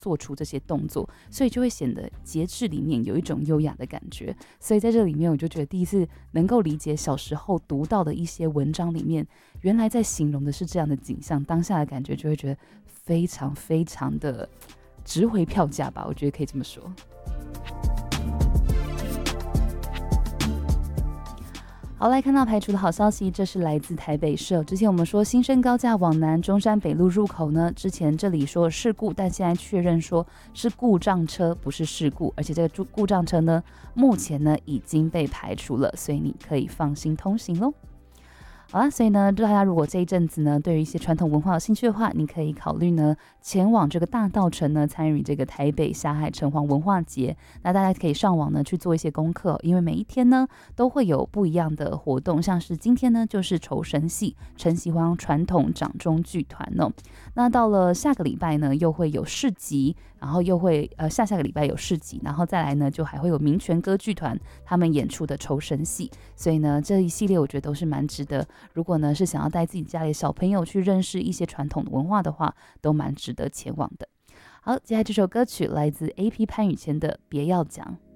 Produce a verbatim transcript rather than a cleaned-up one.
做出这些动作，所以就会显得节制里面有一种优雅的感觉。所以在这里面，我就觉得第一次能够理解小时候读到的一些文章里面，原来在形容的是这样的景象，当下的感觉就会觉得非常非常的值回票价吧，我觉得可以这么说。好，来看到排除的好消息，这是来自台北市。之前我们说新生高架往南中山北路入口呢，之前这里说事故，但现在确认说是故障车，不是事故，而且这个故障车呢，目前呢已经被排除了，所以你可以放心通行咯。好啦，所以呢，大家如果这一阵子呢，对于一些传统文化有兴趣的话，你可以考虑呢，前往这个大稻埕呢，参与这个台北霞海城隍文化节。那大家可以上网呢去做一些功课，因为每一天呢都会有不一样的活动，像是今天呢就是酬神戏陈锡煌传统掌中剧团哦。那到了下个礼拜呢，又会有市集，然后又会呃下下个礼拜有市集，然后再来呢就还会有民权歌剧团他们演出的酬神戏。所以呢，这一系列我觉得都是蛮值得。如果呢是想要带自己家里的小朋友去认识一些传统的文化的话，都蛮值得前往的。好，接下来这首歌曲来自 A P 潘宇谦的《别要讲》。